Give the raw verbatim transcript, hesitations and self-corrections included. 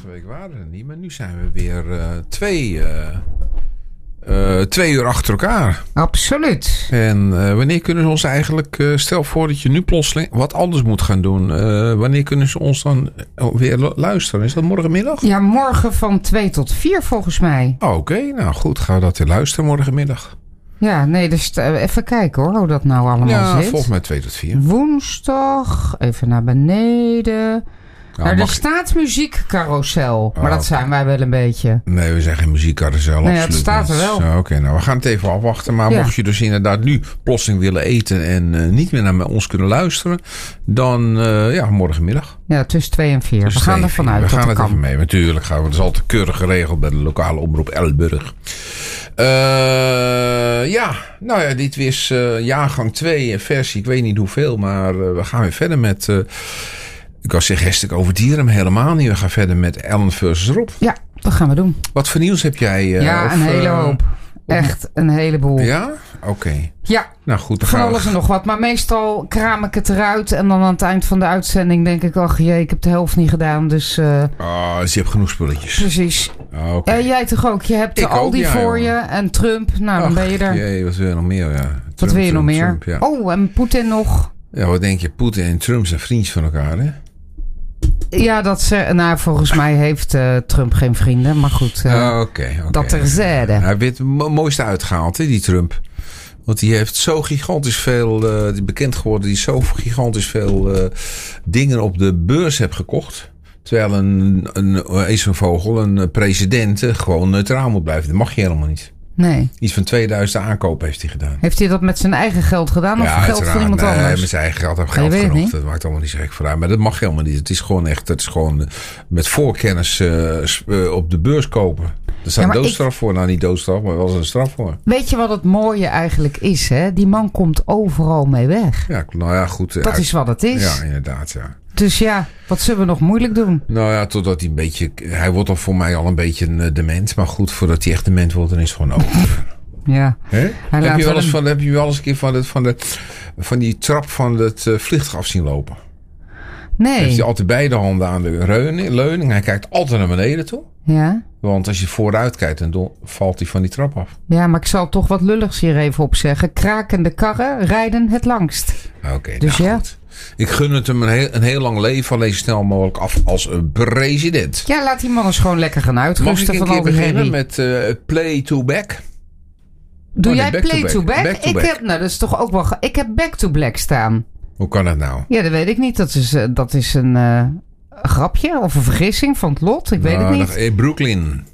vorige week waren we er niet, maar nu zijn we weer uh, twee, uh, uh, twee uur achter elkaar. Absoluut. En uh, wanneer kunnen ze ons eigenlijk, uh, stel voor dat je nu plotseling wat anders moet gaan doen. Uh, wanneer kunnen ze ons dan weer luisteren? Is dat morgenmiddag? Ja, morgen van twee tot vier volgens mij. Oh, Oké, okay. Nou goed, gaan we dat weer luisteren morgenmiddag. Ja, nee, dus uh, even kijken hoor, hoe dat nou allemaal ja, zit. Ja, volgens mij twee tot vier. Woensdag, even naar beneden. Nou, nou, er mag... staat muziekcarousel, maar oh, dat zijn wij wel een beetje. Nee, we zijn geen muziekcarousel, nee, absoluut het staat er wel. Oké, okay, nou we gaan het even afwachten. Maar ja. mocht je dus inderdaad nu plotseling willen eten en uh, niet meer naar ons kunnen luisteren, dan uh, ja, morgenmiddag. Ja, tussen twee en vier. Tussen we gaan er vanuit. We gaan het kan. even mee. Natuurlijk gaan we. Dat is altijd keurig geregeld bij de lokale omroep Elburg. Uh, ja, nou ja, dit was uh, jaargang twee versie. Ik weet niet hoeveel, maar uh, we gaan weer verder met... Uh, Ik wou zeggen hartstikke over dieren, maar helemaal niet. We gaan verder met Ellen versus Rob. Ja, dat gaan we doen. Wat voor nieuws heb jij? Uh, ja, of, een hele uh, hoop. Echt een heleboel. Ja? Oké. Okay. Ja, nou goed, dan van gaan we... alles en nog wat. Maar meestal kraam ik het eruit. En dan aan het eind van de uitzending denk ik... ach jee, ik heb de helft niet gedaan. Dus, uh... oh, dus je hebt genoeg spulletjes. Precies. Oh, okay. uh, jij toch ook? Je hebt ik Aldi ook, ja, voor jongen. je. En Trump. Nou, ach, dan ben je er. Jee, wat wil je nog meer? Ja. Trump, wat wil je Trump, nog meer? Trump, ja. Oh, en Poetin nog. Ja, wat denk je? Poetin en Trump zijn vriendjes van elkaar, hè? Ja, dat ze, nou, volgens mij heeft uh, Trump geen vrienden. Maar goed, uh, uh, okay, okay. dat terzijde. Hij heeft het mooiste uitgehaald, hè, die Trump. Want die heeft zo gigantisch veel, uh, die bekend geworden, die zo gigantisch veel uh, dingen op de beurs heeft gekocht. Terwijl een, een, een vogel, een president, uh, gewoon neutraal moet blijven. Dat mag je helemaal niet. Nee. Iets van tweeduizend aankopen heeft hij gedaan. Heeft hij dat met zijn eigen geld gedaan of ja, geld van iemand nee, anders? Nee, met zijn eigen geld heb geld nee, genoeg. Dat maakt allemaal niet zo gek voor uit. Maar dat mag helemaal niet. Het is gewoon echt, het is gewoon met voorkennis uh, uh, op de beurs kopen. Er staat ja, een doodstraf ik... voor. Nou, niet doodstraf, maar wel eens een straf voor. Weet je wat het mooie eigenlijk is, hè? Die man komt overal mee weg. Ja, nou ja, goed. Dat uit... is wat het is. Ja, inderdaad, ja. Dus ja, wat zullen we nog moeilijk doen? Nou ja, totdat hij een beetje... Hij wordt al voor mij al een beetje een uh, dement. Maar goed, voordat hij echt dement wordt, dan is het gewoon over. Ja. Heb je wel eens, een... van, heb je wel eens een keer van, het, van, de, van die trap van het uh, vliegtuig af zien lopen? Nee. Heeft hij altijd beide handen aan de reuning, leuning. Hij kijkt altijd naar beneden toe. Ja. Want als je vooruit kijkt, dan valt hij van die trap af. Ja, maar ik zal toch wat lulligs hier even op zeggen. Krakende karren rijden het langst. Oké, okay, dus nou ja. goed. Ik gun het hem een heel, een heel lang leven. Alleen zo snel mogelijk af als een president. Ja, laat die man eens gewoon lekker gaan uitrusten. Mag ik een keer beginnen met uh, play to back? Doe oh, jij nee, play to back? back to ik back. heb, nou, dat is toch ook wel. Ik heb back to black staan. Hoe kan dat nou? Ja, dat weet ik niet. Dat is, uh, dat is een uh, grapje of een vergissing van het lot. Ik weet nou, het niet. In Brooklyn.